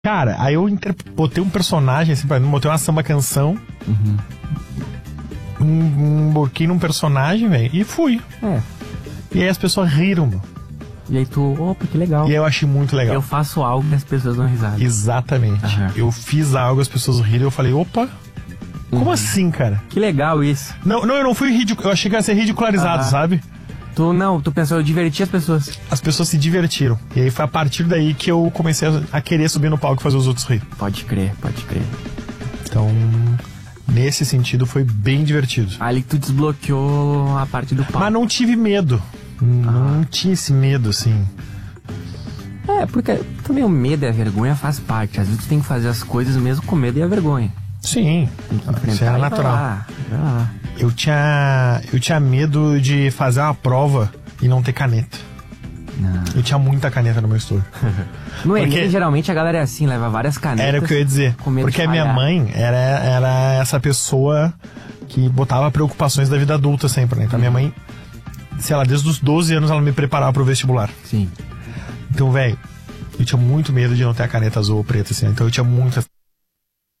Cara, aí eu botei um personagem, assim, botei uma samba canção. Emborquei num personagem, velho, e fui. E aí as pessoas riram, mano. E aí tu, opa, que legal. E aí eu achei muito legal. Eu faço algo que as pessoas dão risada. Exatamente. Eu fiz algo, as pessoas riram, eu falei, opa, como assim, cara? Que legal isso. Não, eu não fui ridículo, eu achei que ia ser ridicularizado, sabe? Tu pensou, eu diverti as pessoas. As pessoas se divertiram. E aí foi a partir daí que eu comecei a querer subir no palco e fazer os outros rir. Pode crer. Então, nesse sentido, foi bem divertido. Ali tu desbloqueou a parte do palco. Mas não tive medo. Não tinha esse medo, assim. Porque também o medo e a vergonha faz parte. Às vezes tu tem que fazer as coisas mesmo com medo e a vergonha. Sim, isso é natural. Vai lá. Eu tinha medo de fazer uma prova e não ter caneta. Eu tinha muita caneta no meu estúdio. No Enem, geralmente a galera é assim, leva várias canetas. Era o que eu ia dizer. Porque a minha mãe era essa pessoa que botava preocupações da vida adulta sempre, né? Então minha mãe, sei lá, desde os 12 anos ela me preparava pro vestibular. Sim. Então, velho, eu tinha muito medo de não ter a caneta azul ou preta, assim. Então eu tinha muita